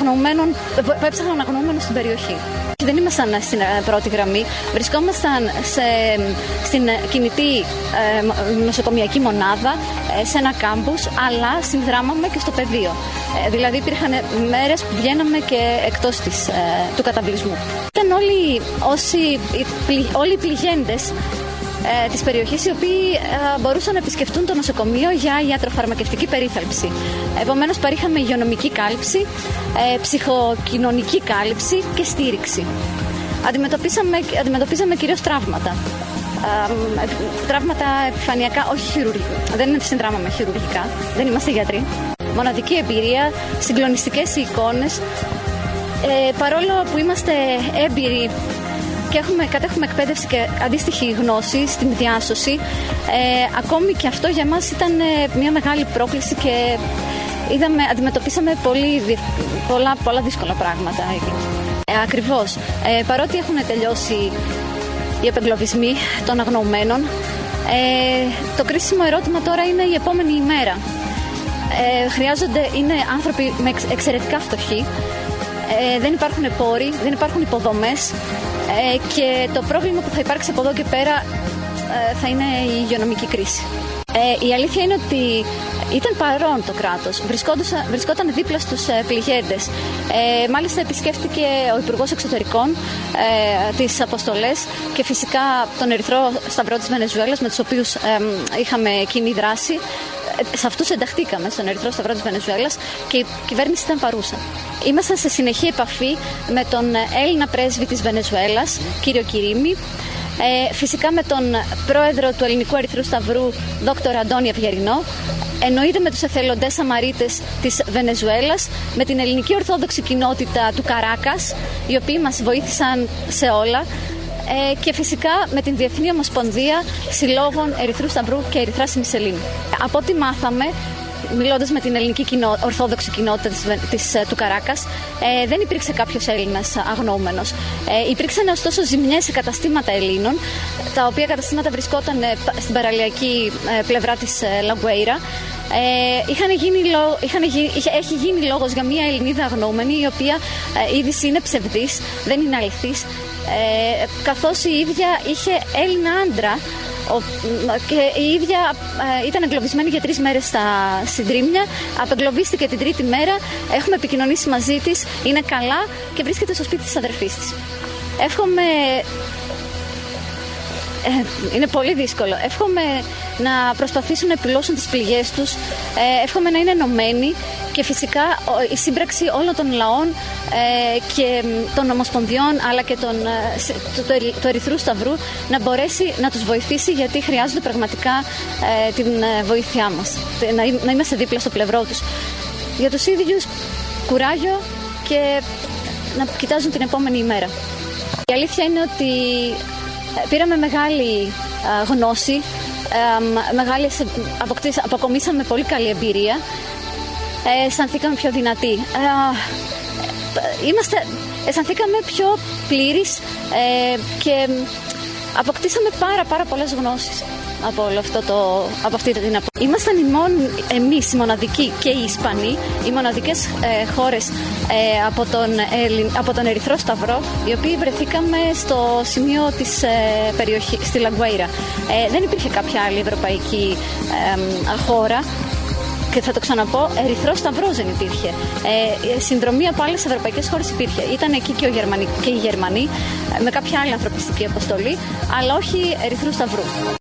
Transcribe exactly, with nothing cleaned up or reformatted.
αγνοωμένων, που έψαχναν αγνοούμενους στην περιοχή. Δεν ήμασταν στην πρώτη γραμμή, βρισκόμασταν σε, στην κινητή ε, νοσοκομιακή μονάδα, ε, σε ένα κάμπους, αλλά συνδράμαμε και στο πεδίο. Ε, δηλαδή υπήρχαν μέρες που βγαίναμε και εκτός της, ε, του καταβλισμού. Ήταν όλοι, όσοι, όλοι οι πληγέντες ε, της περιοχής, οι οποίοι ε, μπορούσαν να επισκεφτούν το νοσοκομείο για ιατροφαρμακευτική περίθαλψη. Επομένως παρήχαμε υγειονομική κάλυψη, ε, ψυχοκοινωνική κάλυψη και στήριξη. Αντιμετωπίσαμε, αντιμετωπίσαμε κυρίως τραύματα. Ε, τραύματα επιφανειακά, όχι χειρουργικά. Δεν συνδράμαμε χειρουργικά, δεν είμαστε γιατροί. Μοναδική εμπειρία, συγκλονιστικές εικόνες. Ε, παρόλο που είμαστε έμπειροι και έχουμε, κατέχουμε εκπαίδευση και αντίστοιχη γνώση στην διάσωση, ε, ακόμη και αυτό για μας ήταν ε, μια μεγάλη πρόκληση και είδαμε, αντιμετωπίσαμε πολύ, πολλά, πολλά δύσκολα πράγματα. Ε, ακριβώς. Ε, παρότι έχουν τελειώσει οι επεγκλωβισμοί των αγνοωμένων, ε, το κρίσιμο ερώτημα τώρα είναι η επόμενη ημέρα. Ε, χρειάζονται, είναι άνθρωποι με εξαιρετικά φτωχοί, ε, δεν υπάρχουν πόροι, δεν υπάρχουν υποδομές, ε, και το πρόβλημα που θα υπάρξει από εδώ και πέρα ε, θα είναι η υγειονομική κρίση. Ε, η αλήθεια είναι ότι ήταν παρόν το κράτος, βρισκόταν δίπλα στους ε, πληγέντες. Ε, μάλιστα επισκέφτηκε ο Υπουργός Εξωτερικών ε, τις αποστολές και φυσικά τον Ερυθρό Σταυρό της Βενεζουέλας, με τους οποίους ε, είχαμε κοινή δράση. Σε αυτούς ενταχθήκαμε, στον Ερυθρό Σταυρό της Βενεζουέλας, και η κυβέρνηση ήταν παρούσα. Ήμασταν σε συνεχή επαφή με τον Έλληνα πρέσβη της Βενεζουέλας, κύριο Κυρίμη, ε, φυσικά με τον πρόεδρο του Ελληνικού Ερυθρού Σταυρού, δόκτωρα Αντώνη Ευγερινό, εννοείται με τους εθελοντές Σαμαρίτες της Βενεζουέλας, με την ελληνική ορθόδοξη κοινότητα του Καράκας, οι οποίοι μας βοήθησαν σε όλα, ε, και φυσικά με την Διεθνή Ομοσπονδία Συλλόγων Ερυθρού Σταυρού και Ερυθράς Ημισελήνου. Από ό,τι μάθαμε, μιλώντας με την ελληνική κοινό, ορθόδοξη κοινότητα της, της, του Καράκας, ε, δεν υπήρξε κάποιος Έλληνας αγνοούμενος. Ε, υπήρξαν ωστόσο ζημιές σε καταστήματα Ελλήνων, τα οποία καταστήματα βρισκόταν ε, στην παραλιακή ε, πλευρά της ε, Λαγκουέιρα. Ε, είχαν γίνει, είχαν γίνει, είχε, έχει γίνει λόγος για μια Ελληνίδα αγνοούμενη, η οποία ε, η είδηση είναι ψευδής, δεν είναι αληθής, ε, καθώς η ίδια είχε Έλληνα άντρα, Ο, και η ίδια ε, ήταν εγκλωβισμένη για τρεις μέρες στα συντρίμμια. Απεγκλωβίστηκε την τρίτη μέρα. Έχουμε επικοινωνήσει μαζί της. Είναι καλά και βρίσκεται στο σπίτι της αδερφής της. Εύχομαι. Ε, είναι πολύ δύσκολο. Εύχομαι να προσπαθήσουν να επιλώσουν τις πληγές τους. Ε, εύχομαι να είναι ενωμένοι και φυσικά η σύμπραξη όλων των λαών ε, και των ομοσπονδιών, αλλά και των, του, του, του Ερυθρού Σταυρού, να μπορέσει να τους βοηθήσει, γιατί χρειάζονται πραγματικά ε, την βοήθειά μας. Να, να είμαστε δίπλα στο πλευρό τους. Για τους ίδιους κουράγιο και να κοιτάζουν την επόμενη ημέρα. Η αλήθεια είναι ότι πήραμε μεγάλη α, γνώση, α, μεγάλη, αποκομίσαμε πολύ καλή εμπειρία, ε, αισθανθήκαμε πιο δυνατοί. Ε, είμαστε, αισθανθήκαμε πιο πλήρεις ε, και αποκτήσαμε πάρα πάρα πολλές γνώσεις από, όλο αυτό το, από αυτή την απο... Ήμασταν οι μόνοι, εμείς οι μοναδικοί και οι Ισπανοί, οι μοναδικές ε, χώρες ε, από, τον, ε, από τον Ερυθρό Σταυρό, οι οποίοι βρεθήκαμε στο σημείο της ε, περιοχής, στη Λαγκουέιρα. Ε, δεν υπήρχε κάποια άλλη ευρωπαϊκή ε, χώρα. Και θα το ξαναπώ, Ερυθρό Σταυρός δεν υπήρχε. Ε, συνδρομή από άλλες ευρωπαϊκές χώρες υπήρχε. Ήταν εκεί και, ο Γερμανι, και οι Γερμανοί, με κάποια άλλη ανθρωπιστική αποστολή, αλλά όχι Ερυθρού Σταυρού.